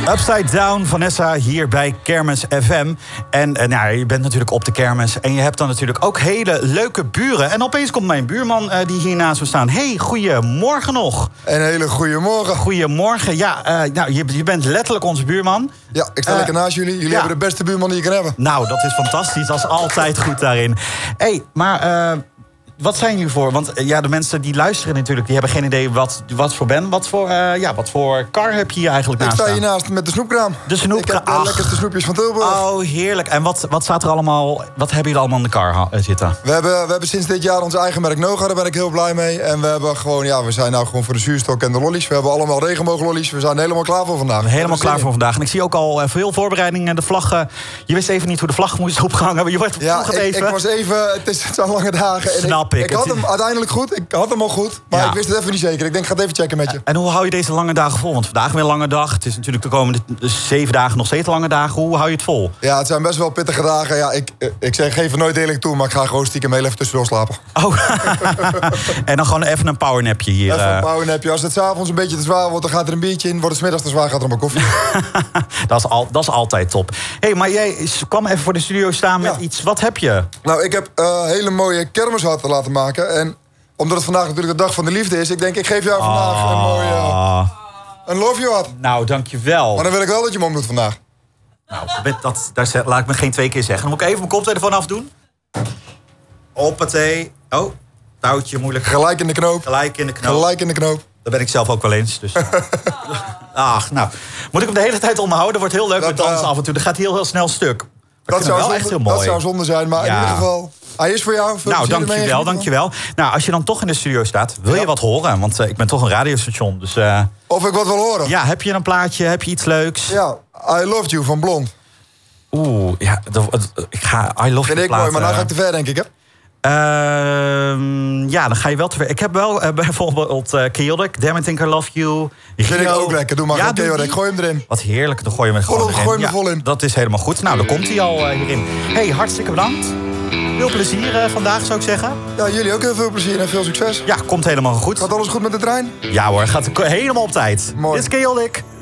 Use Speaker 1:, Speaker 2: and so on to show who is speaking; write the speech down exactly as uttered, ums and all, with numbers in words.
Speaker 1: Upside Down, Vanessa, hier bij Kermis F M. En uh, nou, je bent natuurlijk op de kermis. En je hebt dan natuurlijk ook hele leuke buren. En opeens komt mijn buurman uh, die hier naast me staan. Hey, goedemorgen nog.
Speaker 2: Een hele goede morgen.
Speaker 1: Goedemorgen. Ja, uh, nou, je, je bent letterlijk onze buurman.
Speaker 2: Ja, ik sta
Speaker 1: Uh,
Speaker 2: lekker naast jullie. Jullie
Speaker 1: ja.
Speaker 2: hebben de beste buurman die je kan hebben.
Speaker 1: Nou, dat is fantastisch. Dat is altijd goed daarin. Hey, maar uh, wat zijn jullie voor? Want uh, ja, de mensen die luisteren natuurlijk, die hebben geen idee wat, wat voor ben. Wat voor, uh, ja, wat voor kar heb je hier eigenlijk
Speaker 2: Ik
Speaker 1: naast
Speaker 2: sta
Speaker 1: staan?
Speaker 2: hiernaast met de snoepkraam.
Speaker 1: De snoepkraam.
Speaker 2: Ik heb de
Speaker 1: Ach.
Speaker 2: lekkerste snoepjes van Tilburg.
Speaker 1: Oh, heerlijk. En wat, wat staat er allemaal? Wat hebben jullie allemaal in de kar ha- zitten?
Speaker 2: We hebben, we hebben sinds dit jaar ons eigen merk Noga, daar ben ik heel blij mee. En we hebben gewoon, ja, we zijn nou gewoon voor de zuurstok en de lollies. We hebben allemaal regenbooglollies. We zijn helemaal klaar voor vandaag.
Speaker 1: Helemaal klaar voor vandaag. En ik zie ook al uh, veel voorbereidingen. De vlaggen. Je wist even niet hoe de vlag moest opgehangen. Maar je wordt
Speaker 2: Ja,
Speaker 1: vroeg het
Speaker 2: ik,
Speaker 1: even.
Speaker 2: ik was even, het is het zijn lange dagen. En
Speaker 1: Snap ik.
Speaker 2: Ik, ik had
Speaker 1: Het-
Speaker 2: hem uiteindelijk goed. Ik had hem al goed. Maar
Speaker 1: Ja.
Speaker 2: ik wist het even niet zeker. Ik denk, ik ga het even checken met je.
Speaker 1: En hoe hou je deze lange dagen vol? Want vandaag weer een lange dag. Het is natuurlijk de komende zeven dagen nog steeds lange dagen. Hoe hou je het vol?
Speaker 2: Ja, het zijn best wel pittige dagen. Ja, ik, ik zeg, geef er nooit eerlijk toe, maar ik ga gewoon stiekem heel even tussendoor slapen.
Speaker 1: Oh. En dan gewoon even een powernapje hier.
Speaker 2: Even
Speaker 1: uh.
Speaker 2: een powernapje. Als het s'avonds een beetje te zwaar wordt, dan gaat er een biertje in. Wordt het 's middags te zwaar, gaat er maar koffie.
Speaker 1: dat, is al, dat is altijd top. Hé, hey, maar jij kwam even voor de studio staan met
Speaker 2: Ja.
Speaker 1: iets. Wat heb je?
Speaker 2: Nou, ik heb uh, hele mooie kermisharten laten maken. En omdat het vandaag natuurlijk de dag van de liefde is, ik denk, ik geef jou vandaag een mooie
Speaker 1: Ah.
Speaker 2: een love you hart.
Speaker 1: Nou, dankjewel.
Speaker 2: Maar dan wil ik wel dat je hem omdoet vandaag.
Speaker 1: Nou, dat, dat, daar zet- laat ik me geen twee keer zeggen. Dan moet ik even mijn koptelefoon afdoen. Hoppatee. Oh, touwtje moeilijk.
Speaker 2: Gelijk in de knoop.
Speaker 1: Gelijk in de knoop.
Speaker 2: Gelijk in de knoop.
Speaker 1: Daar ben ik zelf ook wel eens. Dus. Ach, nou. Moet ik hem de hele tijd onderhouden? Dat wordt heel leuk
Speaker 2: Dat,
Speaker 1: met dansen
Speaker 2: uh,
Speaker 1: af en toe. Dat gaat heel, heel snel stuk. Dat,
Speaker 2: Dat
Speaker 1: vind ik
Speaker 2: zou,
Speaker 1: wel
Speaker 2: zonde,
Speaker 1: echt heel mooi.
Speaker 2: dat zou zonde zijn, maar
Speaker 1: Ja.
Speaker 2: in ieder geval, hij is voor jou. Veel
Speaker 1: Nou,
Speaker 2: plezier ermee.
Speaker 1: dankjewel, dankjewel. Nou, als je dan toch in de studio staat, wil je
Speaker 2: Ja.
Speaker 1: wat horen? Want uh, ik ben toch een radiostation. Dus uh,
Speaker 2: Of ik wat wil horen.
Speaker 1: ja, heb je een plaatje? Heb je iets leuks?
Speaker 2: Ja, I Loved You van Blond.
Speaker 1: Oeh, ja, dat- dat- ik ga I Love
Speaker 2: Vind
Speaker 1: You
Speaker 2: ik mooi, maar
Speaker 1: platen.
Speaker 2: nou ga ik te ver, denk ik, hè?
Speaker 1: Ehm, ja, dan ga je wel te ver. Ik heb wel uh, bijvoorbeeld uh, Chaotic, Damn I Think I Love You.
Speaker 2: Vind ik
Speaker 1: Rio.
Speaker 2: ook lekker. Doe maar
Speaker 1: Ja,
Speaker 2: gewoon
Speaker 1: doe
Speaker 2: Chaotic.
Speaker 1: die.
Speaker 2: Gooi hem erin.
Speaker 1: Wat heerlijk, dan gooi je hem
Speaker 2: Gooi
Speaker 1: gewoon
Speaker 2: hem-
Speaker 1: erin.
Speaker 2: gooi hem er vol in.
Speaker 1: Dat is helemaal goed. Nou, dan komt hij al uh, hierin. Hey, hartstikke bedankt. Veel plezier uh, vandaag, zou ik zeggen.
Speaker 2: Ja, jullie ook heel veel plezier en veel succes.
Speaker 1: Ja, komt helemaal goed.
Speaker 2: Gaat alles goed met de trein?
Speaker 1: Ja hoor, gaat helemaal op tijd.
Speaker 2: Mooi.
Speaker 1: Dit is Chaotic.